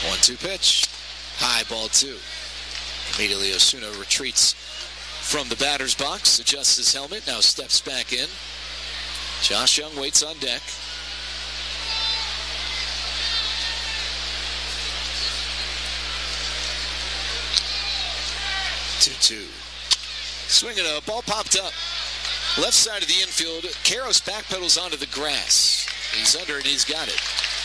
1-2 pitch. High, ball 2. Immediately Osuna retreats from the batter's box, adjusts his helmet, now steps back in. Josh Young waits on deck. Two. Swinging, a ball popped up. Left side of the infield. Karros backpedals onto the grass. He's under and he's got it.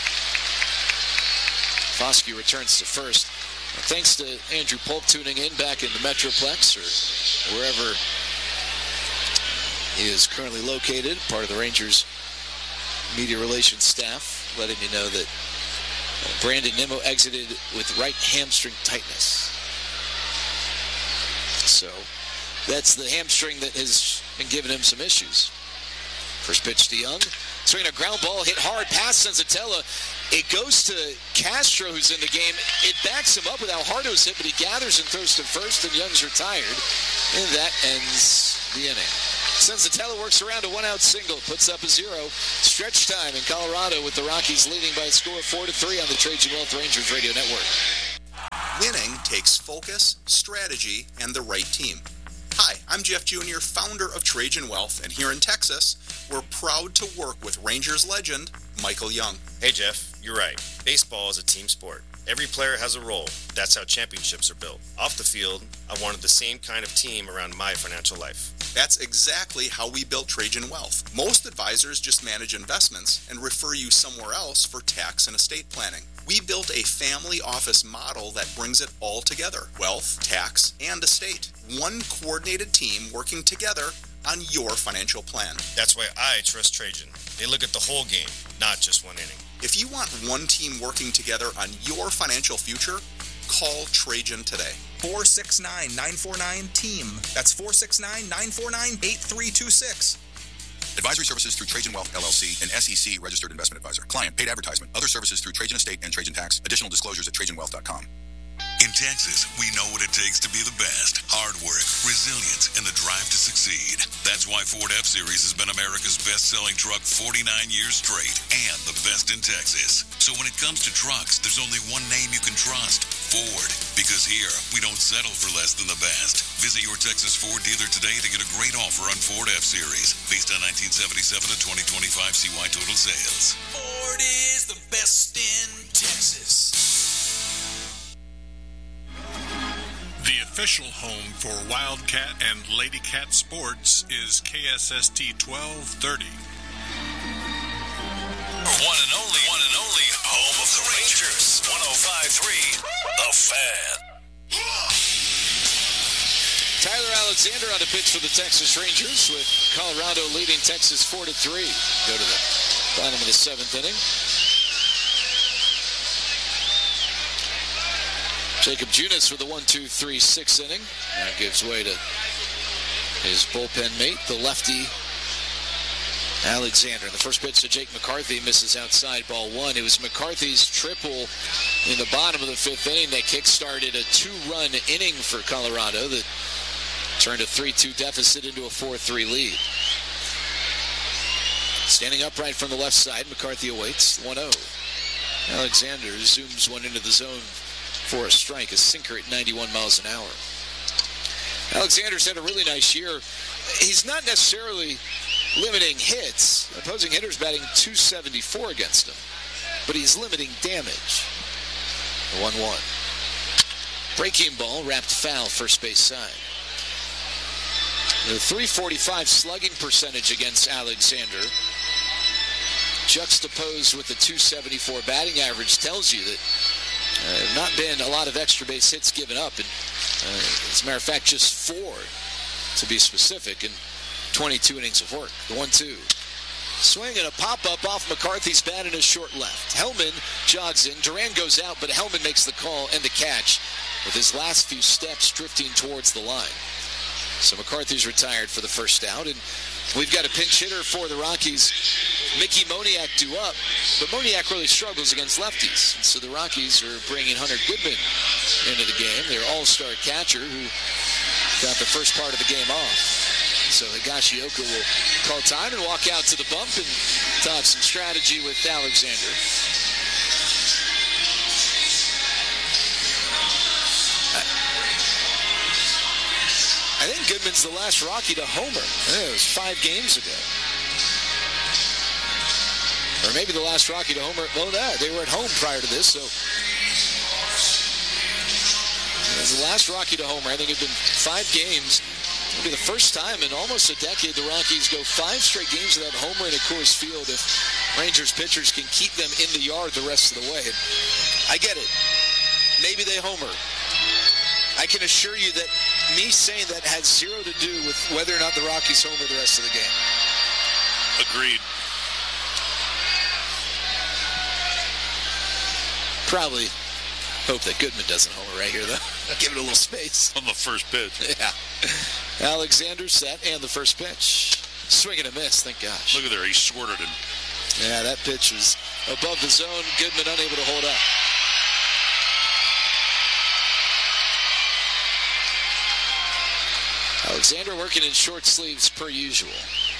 Foskey returns to first. Thanks to Andrew Polk tuning in back in the Metroplex or wherever he is currently located, part of the Rangers media relations staff, letting me know that Brandon Nimmo exited with right hamstring tightness. So that's the hamstring that has been giving him some issues. First pitch to Young. Swinging a ground ball, hit hard past Senzatella. It goes to Castro, who's in the game. It backs him up with how hard it was hit, but he gathers and throws to first, and Young's retired. And that ends the inning. Senzatella works around a one-out single, puts up a 0. Stretch time in Colorado with the Rockies leading by a score of 4-3 on the Trajan Wealth Rangers Radio Network. Winning takes focus, strategy, and the right team. Hi, I'm Jeff Jr., founder of Trajan Wealth, and here in Texas, we're proud to work with Rangers legend Michael Young. Hey Jeff, you're right. Baseball is a team sport. Every player has a role. That's how championships are built. Off the field, I wanted the same kind of team around my financial life. That's exactly how we built Trajan Wealth. Most advisors just manage investments and refer you somewhere else for tax and estate planning. We built a family office model that brings it all together: wealth, tax, and estate. One coordinated team working together on your financial plan. That's why I trust Trajan. They look at the whole game, not just one inning. If you want one team working together on your financial future, call Trajan today. 469-949-TEAM. That's 469-949-8326. Advisory services through Trajan Wealth, LLC, an SEC registered investment advisor. Client paid advertisement. Other services through Trajan Estate and Trajan Tax. Additional disclosures at TrajanWealth.com. In Texas, we know what it takes to be the best. Hard work, resilience, and the drive to succeed. That's why Ford F-Series has been America's best-selling truck 49 years straight and the best in Texas. So when it comes to trucks, there's only one name you can trust: Ford. Because here, we don't settle for less than the best. Visit your Texas Ford dealer today to get a great offer on Ford F-Series, based on 1977 to 2025 CY total sales. Ford is the best in Texas. The official home for Wildcat and Ladycat sports is KSST 1230. One and only home of the Rangers. 105.3 The Fan. Tyler Alexander on a pitch for the Texas Rangers, with Colorado leading Texas 4-3. Go to the bottom of the 7th inning. Jacob Junis with the 1-2-3-6 inning. Now gives way to his bullpen mate, the lefty Alexander. The first pitch to Jake McCarthy misses outside, ball 1. It was McCarthy's triple in the bottom of the 5th inning that kick-started a 2-run inning for Colorado that turned a 3-2 deficit into a 4-3 lead. Standing upright from the left side, McCarthy awaits. 1-0. Alexander zooms one into the zone for a strike, a sinker at 91 miles an hour. Alexander's had a really nice year. He's not necessarily limiting hits. Opposing hitters batting .274 against him, but he's limiting damage. 1-1. Breaking ball, wrapped foul, first base side. The .345 slugging percentage against Alexander, juxtaposed with the .274 batting average, tells you that not been a lot of extra base hits given up, and as a matter of fact, just 4 to be specific in 22 innings of work. The 1-2. Swing and a pop-up off McCarthy's bat in his short left. Hellman jogs in. Duran goes out, but Hellman makes the call and the catch with his last few steps drifting towards the line. So McCarthy's retired for the first out, and we've got a pinch hitter for the Rockies. Mickey Moniak due up, but Moniak really struggles against lefties. And so the Rockies are bringing Hunter Goodman into the game, their all-star catcher who got the first part of the game off. So Higashioka will call time and walk out to the bump and talk some strategy with Alexander. Goodman's the last Rocky to homer. It was 5 games ago. Or maybe the last Rocky to homer. Well, they were at home prior to this, so it was the last Rocky to homer. I think it had been 5 games. It'll be the first time in almost a decade the Rockies go 5 straight games without homer in a Coors Field if Rangers pitchers can keep them in the yard the rest of the way. I get it. Maybe they homer. I can assure you that me saying that had zero to do with whether or not the Rockies homer the rest of the game. Agreed. Probably hope that Goodman doesn't homer right here, though. Give it a little space. On the first pitch. Yeah. Alexander set and the first pitch. Swing and a miss, thank gosh. Look at there, he sworded him. Yeah, that pitch was above the zone. Goodman unable to hold up. Alexander working in short sleeves per usual.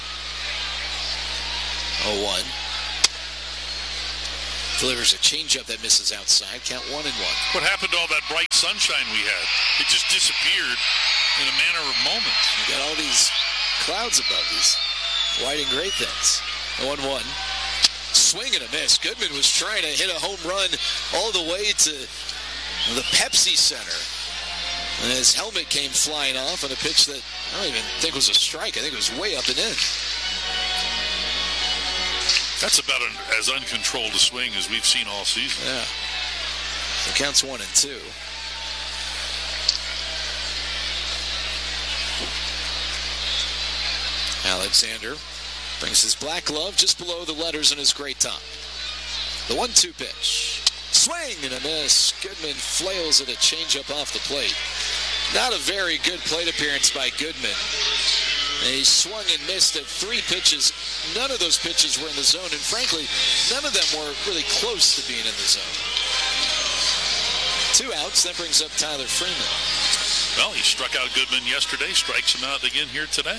0-1. Delivers a changeup that misses outside. Count 1-1. What happened to all that bright sunshine we had? It just disappeared in a matter of moments. You got all these clouds above these white and gray things. 1-1. Swing and a miss. Goodman was trying to hit a home run all the way to the Pepsi Center. And his helmet came flying off on a pitch that I don't even think was a strike. I think it was way up and in. That's about as uncontrolled a swing as we've seen all season. Yeah. It counts 1-2. Alexander brings his black glove just below the letters in his gray top. The 1-2 pitch. Swing and a miss. Goodman flails at a changeup off the plate. Not a very good plate appearance by Goodman. And he swung and missed at 3 pitches. None of those pitches were in the zone, and frankly, none of them were really close to being in the zone. 2 outs. That brings up Tyler Freeman. Well, he struck out Goodman yesterday, strikes him out again here today.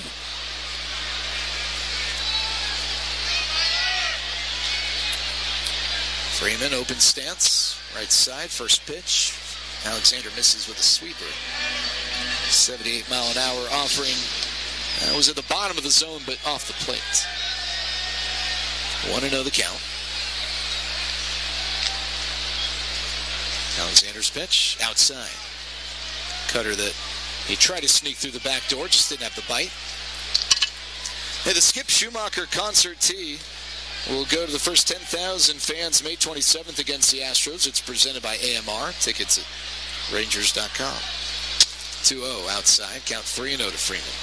Freeman, open stance, right side, first pitch. Alexander misses with a sweeper. 78-mile-an-hour offering. Was at the bottom of the zone, but off the plate. 1-0 the count. Alexander's pitch, outside. Cutter that he tried to sneak through the back door, just didn't have the bite. Hey, the Skip Schumacher concert tee will go to the first 10,000 fans May 27th against the Astros. It's presented by AMR. Tickets at Rangers.com. 2-0 outside. Count 3-0 to Freeman.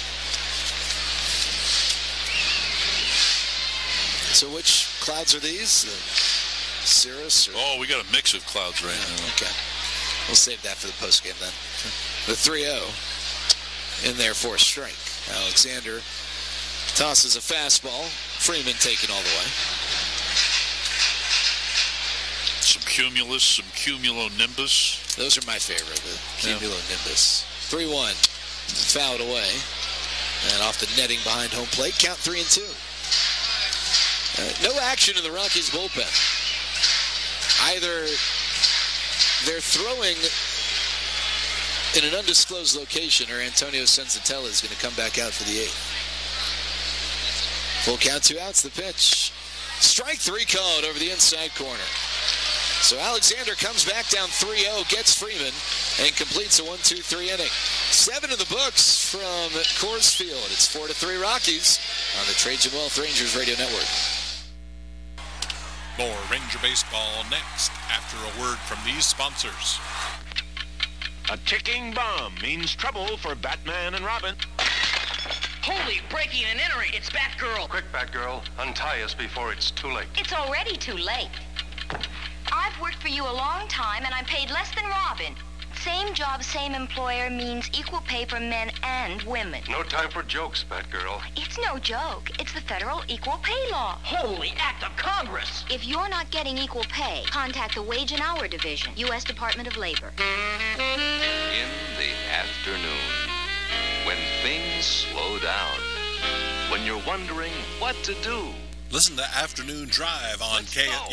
So which clouds are these? Cirrus? Oh, we got a mix of clouds right now. Okay. We'll save that for the postgame then. The 3-0 in there for a strike. Alexander tosses a fastball. Freeman taken all the way. Some cumulus, some cumulonimbus. Those are my favorite, the cumulonimbus. 3-1. Fouled away. And off the netting behind home plate. Count 3-2. No action in the Rockies bullpen. Either they're throwing in an undisclosed location or Antonio Senzatella is going to come back out for the 8th. Full count, 2 outs, the pitch. Strike 3 called over the inside corner. So Alexander comes back down 3-0, gets Freeman, and completes a 1-2-3 inning. 7 in the books from Coors Field. It's 4-3 Rockies on the Trajan Wealth Rangers Radio Network. More Ranger baseball next after a word from these sponsors. A ticking bomb means trouble for Batman and Robin. Holy, breaking and entering. It's Batgirl. Quick, Batgirl. Untie us before it's too late. It's already too late. I've worked for you a long time, and I'm paid less than Robin. Same job, same employer means equal pay for men and women. No time for jokes, Batgirl. It's no joke. It's the federal equal pay law. Holy act of Congress. If you're not getting equal pay, contact the Wage and Hour Division, U.S. Department of Labor. In the afternoon, when things slow down, when you're wondering what to do. Listen to Afternoon Drive on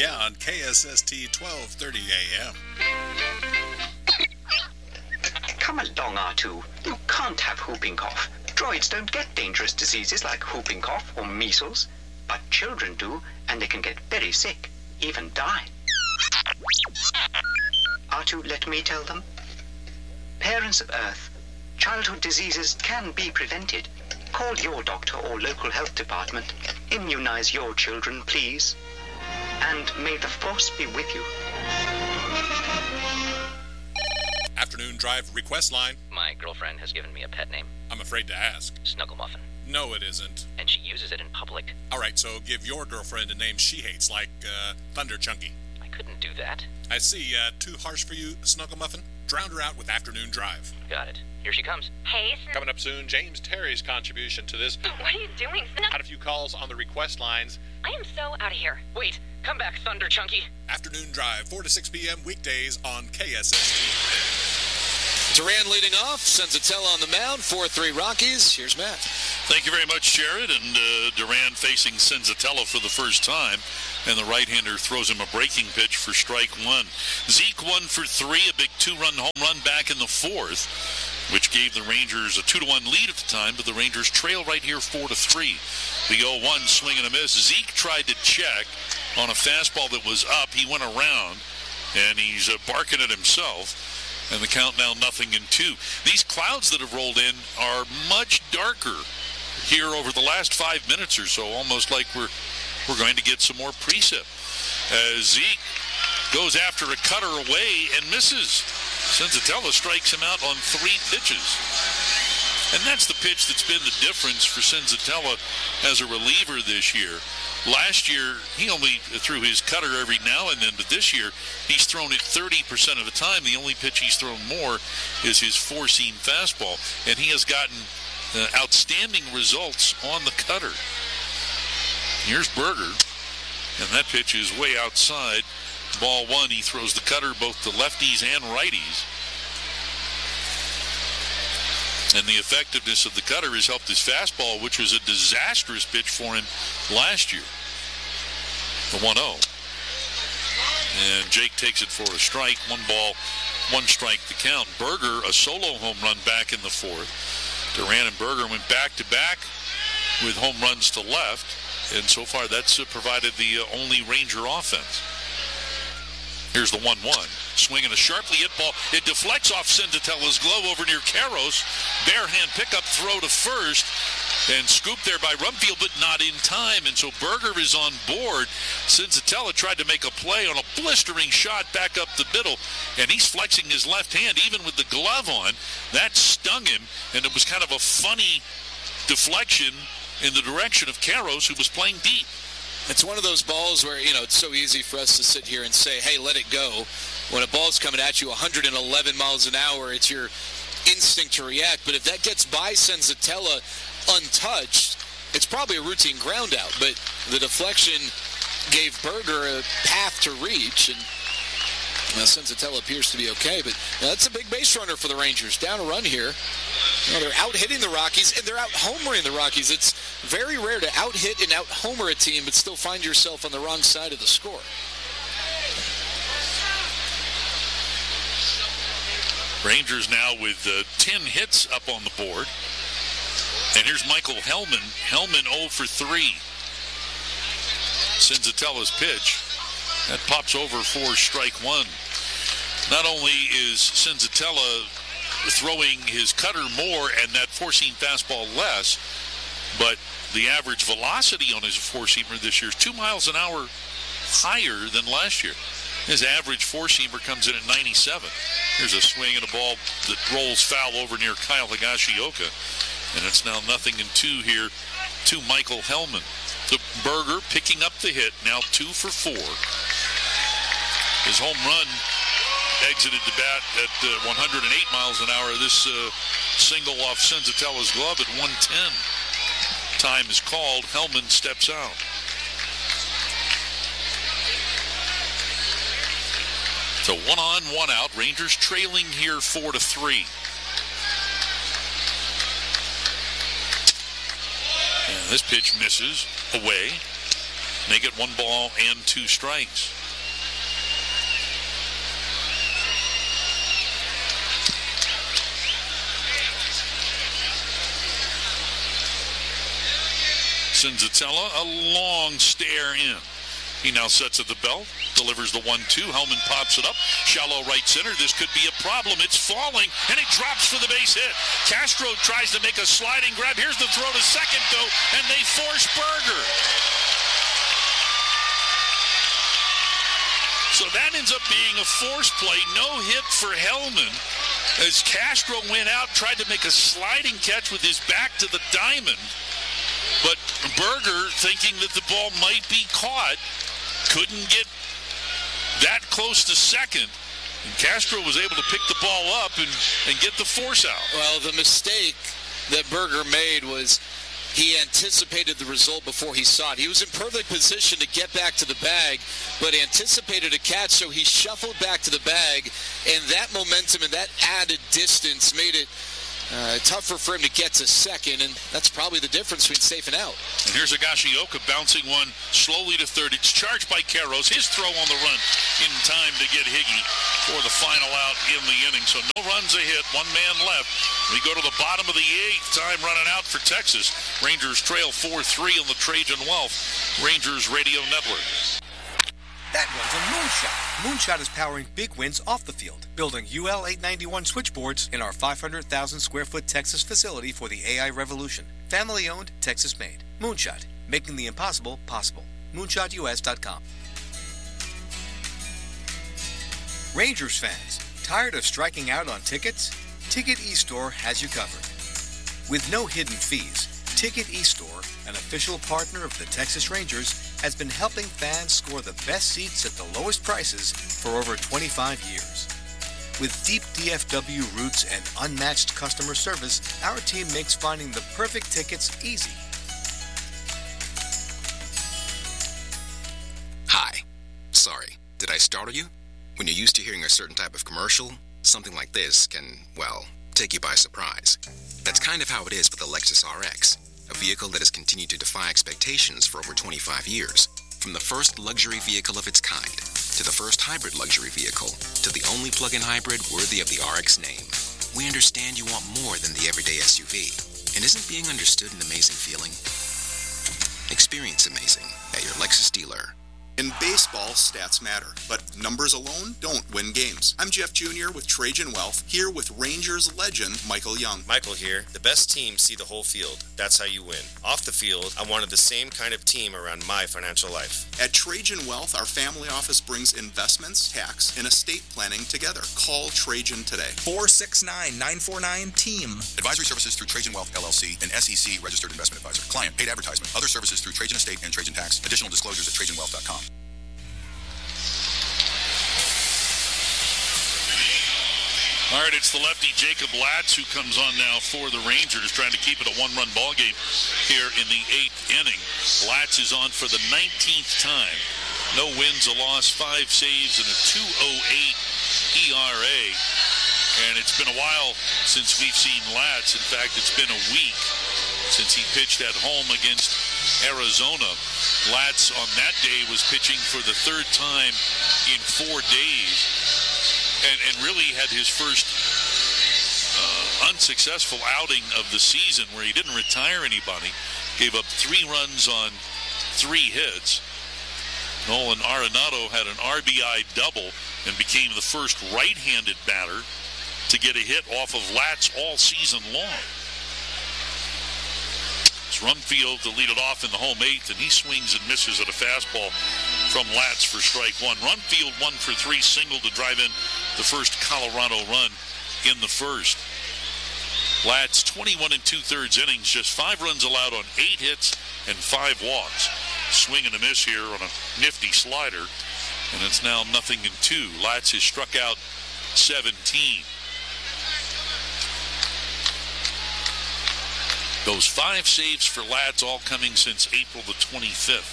KSST 1230 AM. Come Come along, R2. You can't have whooping cough. Droids don't get dangerous diseases like whooping cough or measles. But children do, and they can get very sick, even die. R2, let me tell them. Parents of Earth, childhood diseases can be prevented. Call your doctor or local health department. Immunize your children, please. And may the Force be with you. Afternoon Drive request line. My girlfriend has given me a pet name. I'm afraid to ask. Snuggle Muffin. No, it isn't. And she uses it in public. All right, so give your girlfriend a name she hates, like Thunder Chunky. I couldn't do that. I see. Too harsh for you, Snuggle Muffin? Drown her out with Afternoon Drive. Got it. Here she comes. Hey, coming up soon, James Terry's contribution to this. What are you doing? Had a few calls on the request lines. I am so out of here. Wait, come back, Thunder Chunky. Afternoon Drive, 4 to 6 p.m. weekdays on KSST. Duran leading off, Senzatella on the mound, 4-3 Rockies. Here's Matt. Thank you very much, Jared. And Duran facing Senzatella for the first time. And the right-hander throws him a breaking pitch for strike one. Zeke 1 for 3, a big 2-run home run back in the fourth, which gave the Rangers a 2-1 lead at the time, but the Rangers trail right here 4-3. The 0-1 swing and a miss. Zeke tried to check on a fastball that was up. He went around, and he's barking at himself. And the count now 0-2. These clouds that have rolled in are much darker here over the last 5 minutes or so, almost like we're going to get some more precip. As Zeke goes after a cutter away and misses. Senzatella strikes him out on 3 pitches. And that's the pitch that's been the difference for Senzatella as a reliever this year. Last year, he only threw his cutter every now and then, but this year, he's thrown it 30% of the time. The only pitch he's thrown more is his four-seam fastball, and he has gotten outstanding results on the cutter. Here's Berger, and that pitch is way outside. Ball one, he throws the cutter both to lefties and righties. And the effectiveness of the cutter has helped his fastball, which was a disastrous pitch for him last year. The 1-0. And Jake takes it for a strike. 1 ball, 1 strike to count. Berger, a solo home run back in the fourth. Duran and Berger went back-to-back with home runs to left. And so far, that's provided the only Ranger offense. Here's the 1-1. Swinging a sharply hit ball. It deflects off Senzatella's glove over near Karros. Bare hand pickup throw to first. And scooped there by Rumfield, but not in time. And so Berger is on board. Senzatella tried to make a play on a blistering shot back up the middle. And he's flexing his left hand, even with the glove on. That stung him. And it was kind of a funny deflection in the direction of Karros, who was playing deep. It's one of those balls where, it's so easy for us to sit here and say, hey, let it go. When a ball's coming at you 111 miles an hour, it's your instinct to react. But if that gets by Senzatella untouched, it's probably a routine ground out. But the deflection gave Berger a path to reach, and Senzatella appears to be okay. But that's a big base runner for the Rangers. Down a run here. They're out-hitting the Rockies, and they're out-homering the Rockies. It's very rare to out-hit and out-homer a team, but still find yourself on the wrong side of the score. Rangers now with 10 hits up on the board. And here's Michael Hellman. Hellman 0 for 3. Senzatella's pitch. That pops over for strike one. Not only is Senzatella throwing his cutter more and that four-seam fastball less, but the average velocity on his four-seamer this year is 2 miles an hour higher than last year. His average four-seamer comes in at 97. Here's a swing and a ball that rolls foul over near Kyle Higashioka. And it's now 0-2 here to Michael Hellman. The Berger picking up the hit, now 2 for 4. His home run exited the bat at 108 miles an hour. This single off Senzatella's glove at 110. Time is called. Hellman steps out. So 1 on, 1 out. Rangers trailing here 4-3. And this pitch misses away. They get 1 ball and 2 strikes. Senzatella, a long stare in. He now sets at the belt, delivers the 1-2. Hellman pops it up. Shallow right center. This could be a problem. It's falling, and it drops for the base hit. Castro tries to make a sliding grab. Here's the throw to second, though, and they force Berger. So that ends up being a force play. No hit for Hellman as Castro went out, tried to make a sliding catch with his back to the diamond. But Berger, thinking that the ball might be caught, couldn't get that close to second. And Castro was able to pick the ball up and get the force out. Well, the mistake that Berger made was he anticipated the result before he saw it. He was in perfect position to get back to the bag, but anticipated a catch, so he shuffled back to the bag, and that momentum and that added distance made it tougher for him to get to second, and that's probably the difference between safe and out. And here's Higashioka bouncing one slowly to third. It's charged by Karros. His throw on the run in time to get Higgy for the final out in the inning. So no runs a hit, one man left. We go to the bottom of the eighth, time running out for Texas. Rangers trail 4-3 on the Trajan Wealth Rangers Radio Network. That was a Moonshot. Moonshot is powering big wins off the field, building UL 891 switchboards in our 500,000 square foot Texas facility for the AI revolution. Family owned, Texas made. Moonshot, making the impossible possible. MoonshotUS.com. Rangers fans, tired of striking out on tickets? Ticket eStore has you covered. With no hidden fees, Ticket eStore, an official partner of the Texas Rangers, has been helping fans score the best seats at the lowest prices for over 25 years. With deep DFW roots and unmatched customer service, our team makes finding the perfect tickets easy. Hi. Sorry, did I startle you? When you're used to hearing a certain type of commercial, something like this can, well, take you by surprise. That's kind of how it is with the Lexus RX, a vehicle that has continued to defy expectations for over 25 years. From the first luxury vehicle of its kind, to the first hybrid luxury vehicle, to the only plug-in hybrid worthy of the RX name. We understand you want more than the everyday SUV. And isn't being understood an amazing feeling? Experience amazing at your Lexus dealer. In baseball, stats matter, but numbers alone don't win games. I'm Jeff Jr. with Trajan Wealth, here with Rangers legend Michael Young. Michael here. The best teams see the whole field. That's how you win. Off the field, I wanted the same kind of team around my financial life. At Trajan Wealth, our family office brings investments, tax, and estate planning together. Call Trajan today. 469-949-TEAM. Advisory services through Trajan Wealth, LLC, an SEC registered investment advisor. Client paid advertisement. Other services through Trajan Estate and Trajan Tax. Additional disclosures at TrajanWealth.com. All right, it's the lefty Jacob Latz who comes on now for the Rangers, trying to keep it a one-run ball game here in the eighth inning. Latz is on for the 19th time. No wins, a loss, 5 saves, and a 2.08 ERA. And it's been a while since we've seen Latz. In fact, it's been a week since he pitched at home against Arizona. Latz on that day was pitching for the third time in 4 days. And really had his first unsuccessful outing of the season where he didn't retire anybody. Gave up 3 runs on 3 hits. Nolan Arenado had an RBI double and became the first right-handed batter to get a hit off of Latz all season long. It's Rumfield to lead it off in the home eighth, and he swings and misses at a fastball from Latz for strike one. Rumfield 1 for 3, single to drive in the first Colorado run in the first. Latz 21 2/3 innings, just 5 runs allowed on 8 hits and 5 walks. Swing and a miss here on a nifty slider, and it's now 0-2. Latz has struck out 17. Those 5 saves for Latz all coming since April the 25th.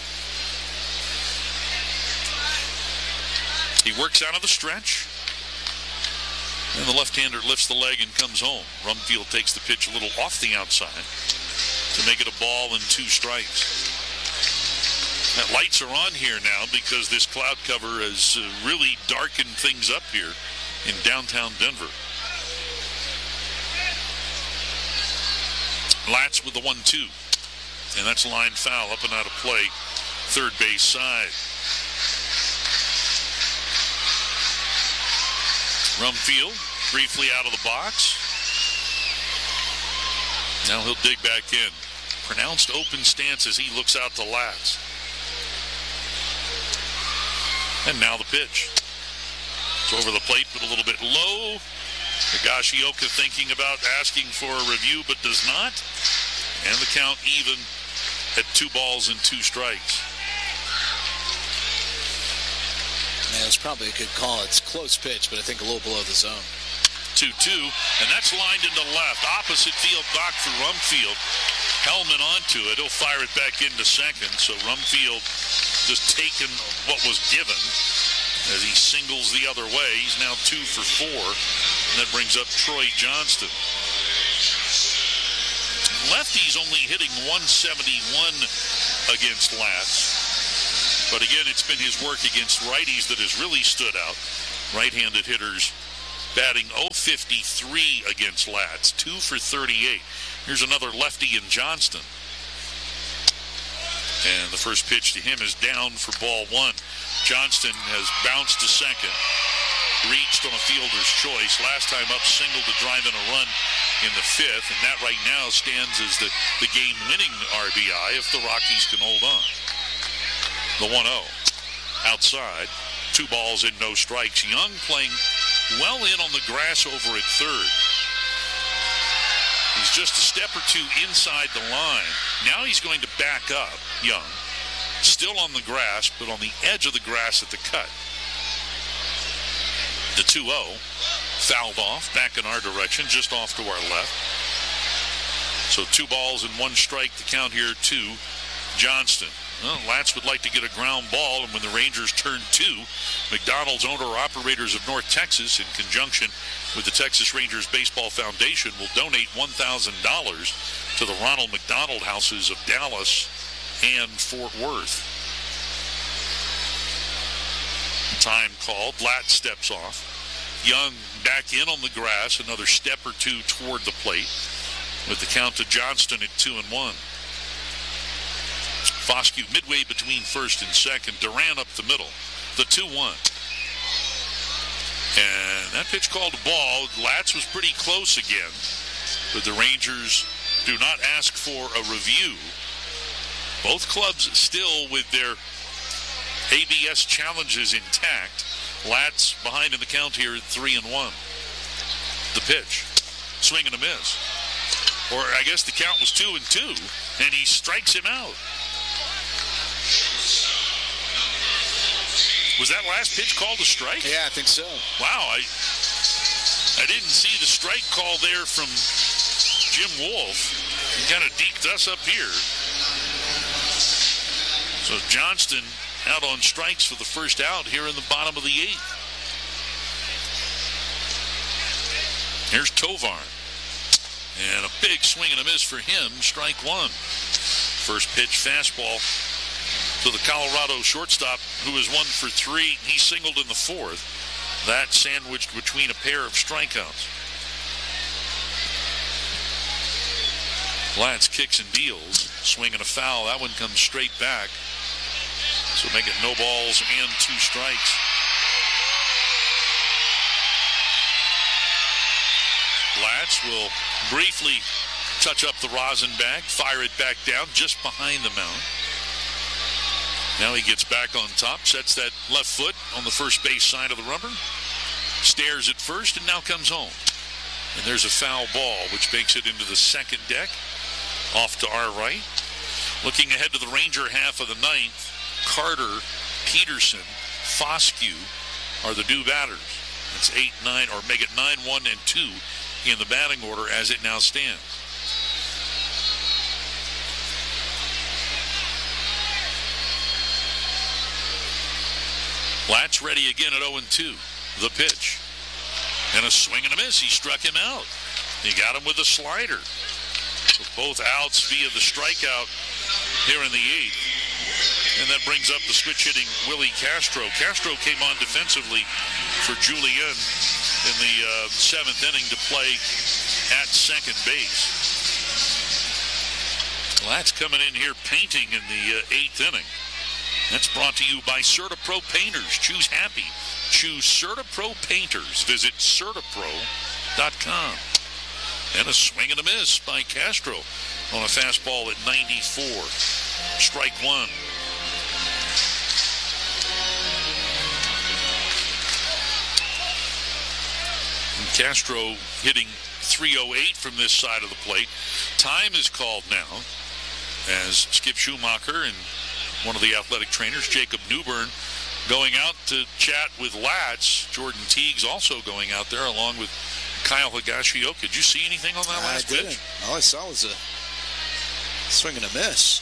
He works out of the stretch, and the left-hander lifts the leg and comes home. Rumfield takes the pitch a little off the outside to make it a ball and 2 strikes. That lights are on here now because this cloud cover has really darkened things up here in downtown Denver. Latz with the 1-2. And that's a line foul up and out of play, third base side. Rumfield briefly out of the box. Now he'll dig back in. Pronounced open stance as he looks out to Latz. And now the pitch. It's over the plate, but a little bit low. Higashioka thinking about asking for a review, but does not. And the count even at 2 balls and 2 strikes. Yeah, it was probably a good call. It's a close pitch, but I think a little below the zone. 2-2, and that's lined into left. Opposite field dock for Rumfield. Hellman onto it. He'll fire it back into second. So Rumfield just taking what was given as he singles the other way. He's now 2 for 4. And that brings up Troy Johnston. Lefty's only hitting 171 against Latz. But again, it's been his work against righties that has really stood out. Right-handed hitters batting .053 against Latz. 2 for 38. Here's another lefty in Johnston. And the first pitch to him is down for ball 1. Johnston has bounced to second. Reached on a fielder's choice. Last time up, single to drive in a run in the 5th. And that right now stands as the game-winning RBI if the Rockies can hold on. The 1-0. Outside. 2 balls and no strikes. Young playing well in on the grass over at third. He's just a step or 2 inside the line. Now he's going to back up, Young. Still on the grass, but on the edge of the grass at the cut. The 2-0 fouled off, back in our direction, just off to our left. So 2 balls and 1 strike to count here to Johnston. Well, Latz would like to get a ground ball, and when the Rangers turn 2, McDonald's owner-operators of North Texas, in conjunction with the Texas Rangers Baseball Foundation, will donate $1,000 to the Ronald McDonald Houses of Dallas and Fort Worth. Time called. Latz steps off. Young back in on the grass, another step or 2 toward the plate, with the count to Johnston at 2-1. Foscue midway between first and second. Duran up the middle. The 2-1. And that pitch called a ball. Latz was pretty close again, but the Rangers do not ask for a review. Both clubs still with their ABS challenges intact. Latz behind in the count here at 3-1. The pitch. Swing and a miss. Or I guess the count was 2-2, and he strikes him out. Was that last pitch called a strike? Yeah, I think so. Wow, I didn't see the strike call there from Jim Wolf. He kind of deked us up here. So Johnston out on strikes for the first out here in the bottom of the 8th. Here's Tovar. And a big swing and a miss for him. Strike 1. First pitch fastball to the Colorado shortstop, who is 1 for 3. He singled in the 4th. That sandwiched between a pair of strikeouts. Latz kicks and deals. Swing and a foul. That one comes straight back. So make it no balls and 2 strikes. Latz will briefly touch up the rosin bag, fire it back down just behind the mound. Now he gets back on top, sets that left foot on the first base side of the rubber, stares at first, and now comes home. And there's a foul ball, which makes it into the second deck, off to our right. Looking ahead to the Ranger half of the 9th, Carter, Peterson, Foscue are the new batters. It's 8-9, or make it 9-1 and 2 in the batting order as it now stands. Latz ready again at 0-2. The pitch. And a swing and a miss. He struck him out. He got him with a slider. So both outs via the strikeout here in the 8th. And that brings up the switch-hitting Willie Castro. Castro came on defensively for Julian in the 7th inning to play at second base. Latz coming in here painting in the 8th inning. That's brought to you by CertaPro Painters. Choose happy. Choose CertaPro Painters. Visit CertaPro.com. And a swing and a miss by Castro on a fastball at 94. Strike one. And Castro hitting .308 from this side of the plate. Time is called now as Skip Schumacher and one of the athletic trainers, Jacob Newbern, going out to chat with Latz. Jordan Teague's also going out there along with Kyle Higashioka. Did you see anything on that last pitch? I didn't. All I saw was a swing and a miss.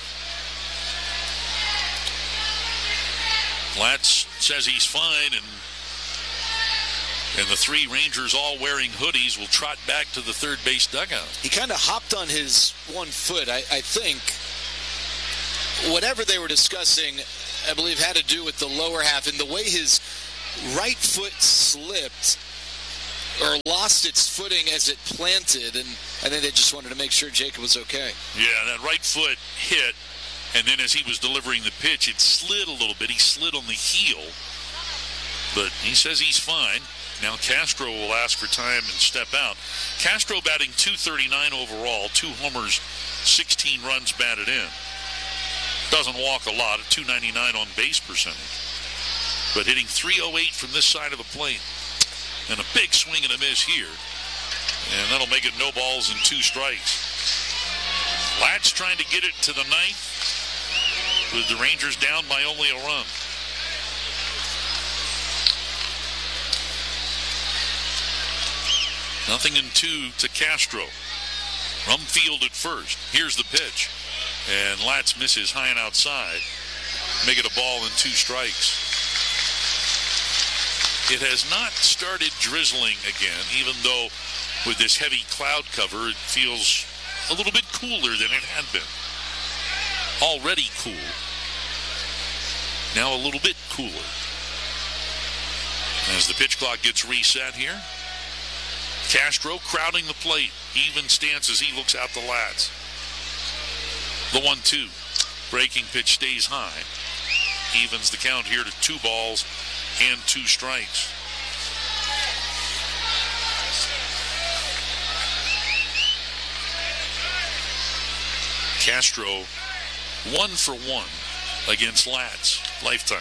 Latz says he's fine, and the three Rangers, all wearing hoodies, will trot back to the third base dugout. He kind of hopped on his one foot. I think whatever they were discussing, I believe, had to do with the lower half and the way his right foot slipped or lost its footing as it planted, and I think they just wanted to make sure Jacob was okay. Yeah, that right foot hit, and then as he was delivering the pitch, it slid a little bit. He slid on the heel, but he says he's fine. Now Castro will ask for time and step out. Castro batting .239 overall, 2 homers, 16 runs batted in. Doesn't walk a lot at .299 on base percentage, but hitting .308 from this side of the plate. And a big swing and a miss here. And that'll make it no balls and 2 strikes. Latz trying to get it to the 9th with the Rangers down by only a run. Nothing in 2 to Castro. Rumfield at first. Here's the pitch. And Latz misses high and outside. Make it a ball and 2 strikes. It has not started drizzling again, even though with this heavy cloud cover, it feels a little bit cooler than it had been. Already cool. Now a little bit cooler. As the pitch clock gets reset here, Castro crowding the plate. Even stance as he looks out the Latz. The 1-2. Breaking pitch stays high. Evens the count here to 2 balls and 2 strikes. Castro 1 for 1 against Latz. Lifetime.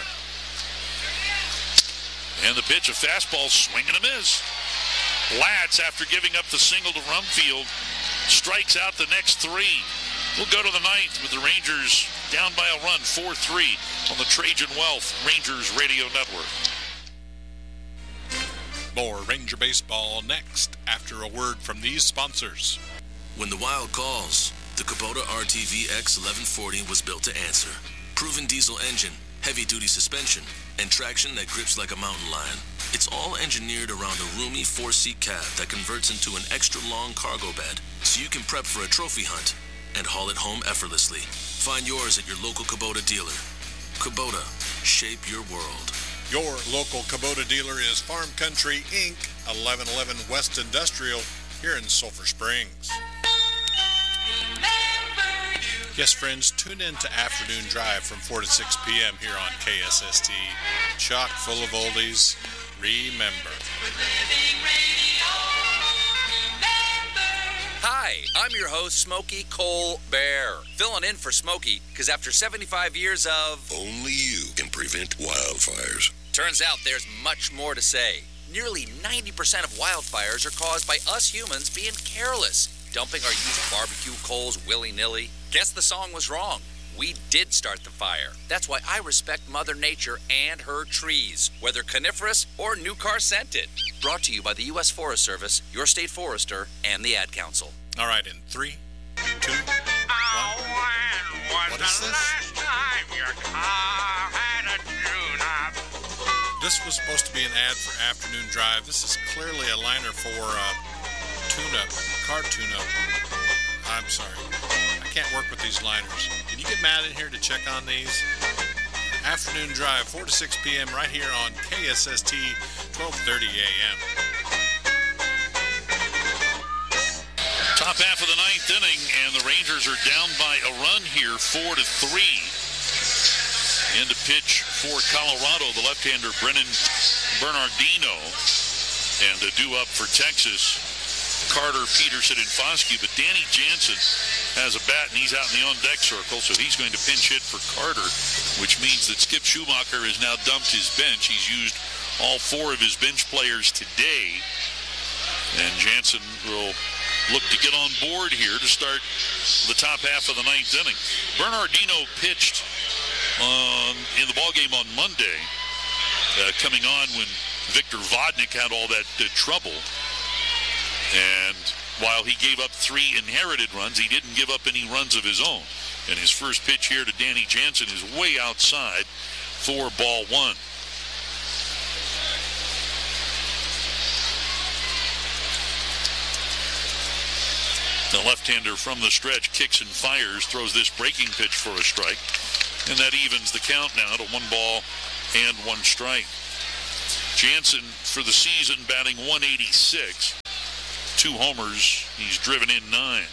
And the pitch, a fastball, swing and a miss. Latz, after giving up the single to Rumfield, strikes out the next 3. We'll go to the 9th with the Rangers down by a run, 4-3 on the Trajan Wealth Rangers Radio Network. More Ranger Baseball next after a word from these sponsors. When the Wild calls, the Kubota RTV X1140 was built to answer. Proven diesel engine, heavy-duty suspension, and traction that grips like a mountain lion. It's all engineered around a roomy 4-seat cab that converts into an extra-long cargo bed, so you can prep for a trophy hunt and haul it home effortlessly. Find yours at your local Kubota dealer. Kubota, shape your world. Your local Kubota dealer is Farm Country Inc., 1111 West Industrial, here in Sulphur Springs. Yes, friends, tune in to Afternoon Drive from 4 to 6 p.m. here on KSST. Chock full of oldies. Remember. Hi, I'm your host, Smokey Cole Bear. Filling in for Smokey, because after 75 years of... Only you can prevent wildfires. Turns out there's much more to say. Nearly 90% of wildfires are caused by us humans being careless, dumping our used barbecue coals willy-nilly. Guess the song was wrong. We did start the fire. That's why I respect Mother Nature and her trees, whether coniferous or new car scented. Brought to you by the U.S. Forest Service, your state forester, and the Ad Council. All right, in 3, 2, 1. What is this? This was supposed to be an ad for Afternoon Drive. This is clearly a liner for tune-up, car tune-up. I'm sorry. I can't work with these liners. Can you get Matt in here to check on these? Afternoon Drive, 4 to 6 p.m. right here on KSST, 1230 a.m. Top half of the ninth inning, and the Rangers are down by a run here, 4-3. In to pitch for Colorado, the left-hander Brennan Bernardino. And to do up for Texas, Carter, Peterson, and Foskey. But Danny Jansen has a bat, and he's out in the on-deck circle, so he's going to pinch hit for Carter, which means that Skip Schumacher has now dumped his bench. He's used all 4 of his bench players today. And Jansen will look to get on board here to start the top half of the ninth inning. Bernardino pitched in the ballgame on Monday, coming on when Victor Vodnik had all that trouble. And while he gave up 3 inherited runs, he didn't give up any runs of his own. And his first pitch here to Danny Jansen is way outside for ball 1. The left-hander from the stretch kicks and fires, throws this breaking pitch for a strike. And that evens the count now to 1 ball and 1 strike. Jansen for the season batting .186. 2 homers. He's driven in 9.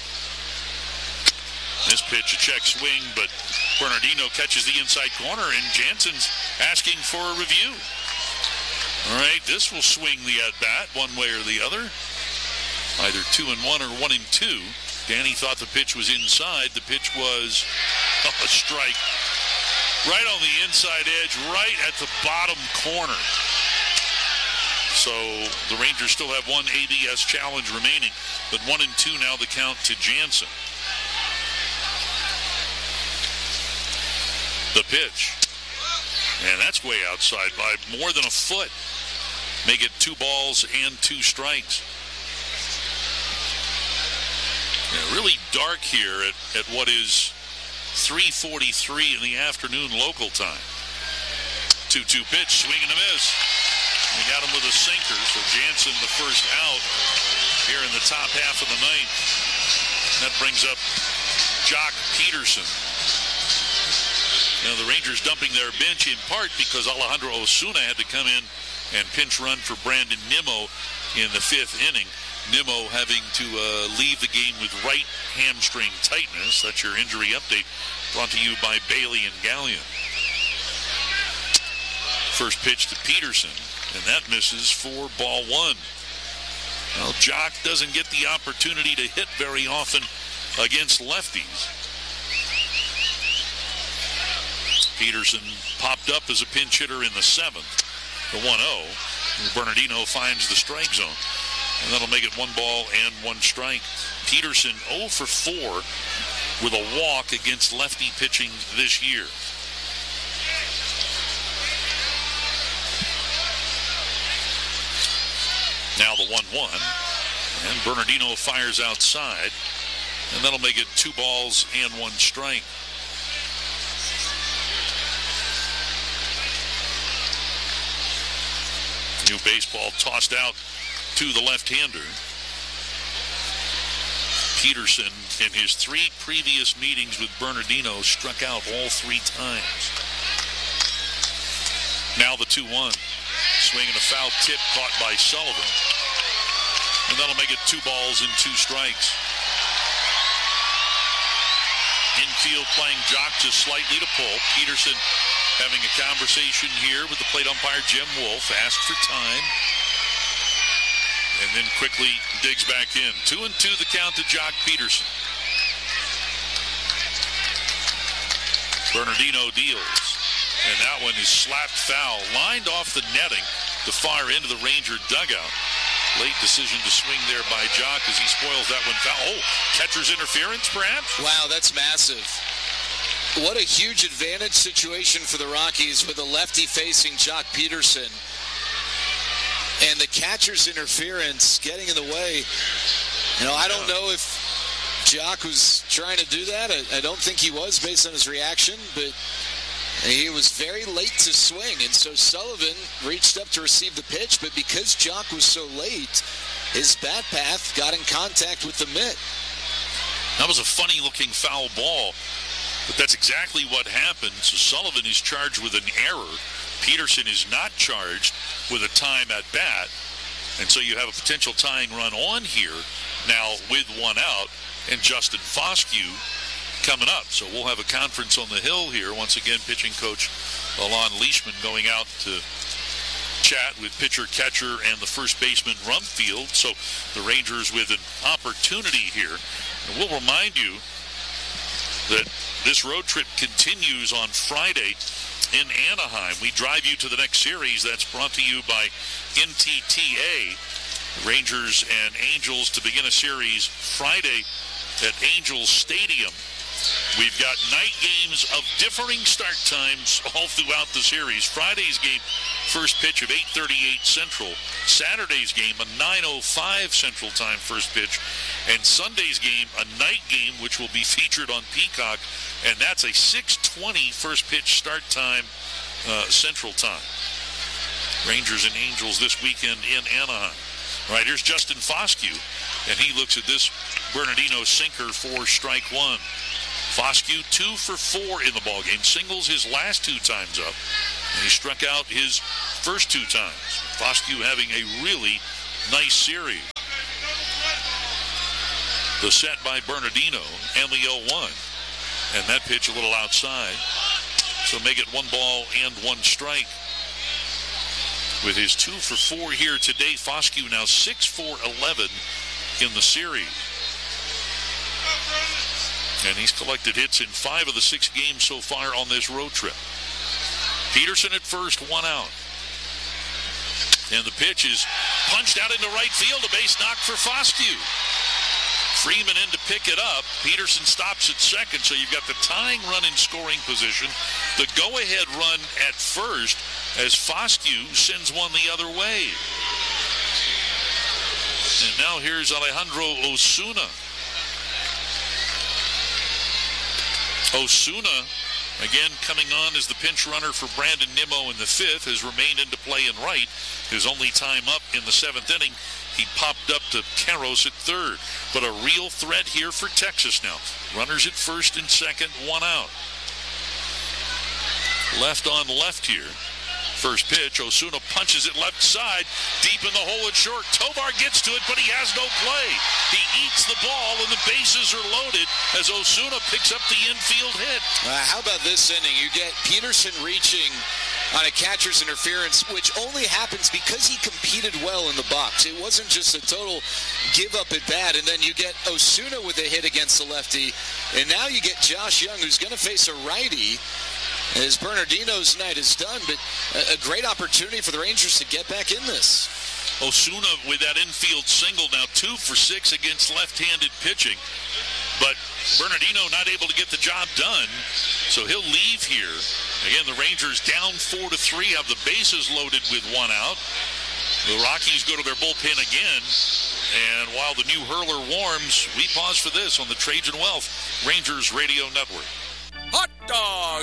This pitch, a check swing, but Bernardino catches the inside corner, and Jansen's asking for a review. All right, this will swing the at-bat one way or the other. Either 2-1 or 1-2. Danny thought the pitch was inside. The pitch was a strike. Right on the inside edge, right at the bottom corner. So the Rangers still have 1 ABS challenge remaining, but 1-2 now the count to Jansen. The pitch. And that's way outside by more than a foot. Make it 2 balls and 2 strikes. Yeah, really dark here at what is 3:43 in the afternoon local time. 2-2 pitch, swing and a miss. We got him with a sinker, so Jansen the first out here in the top half of the ninth. That brings up Jock Peterson. Now the Rangers dumping their bench in part because Alejandro Osuna had to come in and pinch run for Brandon Nimmo in the 5th inning. Nimmo having to leave the game with right hamstring tightness. That's your injury update brought to you by Bailey and Gallion. First pitch to Peterson, and that misses for ball 1. Well, Jock doesn't get the opportunity to hit very often against lefties. Peterson popped up as a pinch hitter in the 7th, the 1-0. Bernardino finds the strike zone, and that'll make it 1 ball and 1 strike. Peterson 0 for 4 with a walk against lefty pitching this year. Now the 1-1, and Bernardino fires outside, and that'll make it 2 balls and 1 strike. New baseball tossed out to the left-hander. Peterson, in his 3 previous meetings with Bernardino, struck out all 3 times. Now the 2-1. Swing and a foul tip caught by Sullivan. And that'll make it 2 balls and 2 strikes. Infield playing Jock just slightly to pull. Peterson having a conversation here with the plate umpire Jim Wolf. Asked for time. And then quickly digs back in. 2-2 the count to Jock Peterson. Bernardino deals. And that one is slapped foul. Lined off the netting to far into the Ranger dugout. Late decision to swing there by Jock as he spoils that one foul. Oh, catcher's interference perhaps? Wow, that's massive. What a huge advantage situation for the Rockies with a lefty facing Jock Peterson. And the catcher's interference getting in the way. You know, I don't know if Jock was trying to do that. I don't think he was based on his reaction, but he was very late to swing, and so Sullivan reached up to receive the pitch, but because Jock was so late, his bat path got in contact with the mitt. That was a funny-looking foul ball, but that's exactly what happened. So Sullivan is charged with an error. Peterson is not charged with a time at bat. And so you have a potential tying run on here now with one out, and Justin Foscue coming up. So we'll have a conference on the Hill here. Once again, pitching coach Alon Leishman going out to chat with pitcher, catcher, and the first baseman Rumfield. So the Rangers with an opportunity here. And we'll remind you that this road trip continues on Friday in Anaheim. We drive you to the next series. That's brought to you by NTTA. Rangers and Angels to begin a series Friday at Angels Stadium. We've got night games of differing start times all throughout the series. Friday's game, first pitch of 8:38 Central. Saturday's game, a 9:05 Central Time first pitch. And Sunday's game, a night game, which will be featured on Peacock. And that's a 6:20 first pitch start time Central Time. Rangers and Angels this weekend in Anaheim. All right, here's Justin Foscue, and he looks at this Bernardino sinker for strike one. Foscue 2 for 4 in the ballgame, singles his last 2 times up, and he struck out his first 2 times. Foscue having a really nice series. The set by Bernardino and the 0-1, and that pitch a little outside, so make it 1 ball and 1 strike. With his 2 for 4 here today, Foscue now 6 for 11 in the series. And he's collected hits in 5 of the 6 games so far on this road trip. Peterson at first, 1 out. And the pitch is punched out into right field, a base knock for Foscue. Freeman in to pick it up. Peterson stops at second, so you've got the tying run in scoring position. The go-ahead run at first as Foscue sends one the other way. And now here's Alejandro Osuna. Osuna, again coming on as the pinch runner for Brandon Nimmo in the 5th, has remained into play in right. His only time up in the 7th inning, he popped up to Karros at 3rd. But a real threat here for Texas now. Runners at first and second, 1 out. Left on left here. First pitch, Osuna punches it left side, deep in the hole at short. Tovar gets to it, but he has no play. He eats the ball, and the bases are loaded as Osuna picks up the infield hit. How about this inning? You get Peterson reaching on a catcher's interference, which only happens because he competed well in the box. It wasn't just a total give up at bat, and then you get Osuna with a hit against the lefty, and now you get Josh Young, who's going to face a righty, as Bernardino's night is done, but a great opportunity for the Rangers to get back in this. Osuna with that infield single, now 2 for 6 against left-handed pitching. But Bernardino not able to get the job done, so he'll leave here. Again, the Rangers down 4-3, have the bases loaded with 1 out. The Rockies go to their bullpen again, and while the new hurler warms, we pause for this on the Trajan Wealth Rangers Radio Network. Hot dog!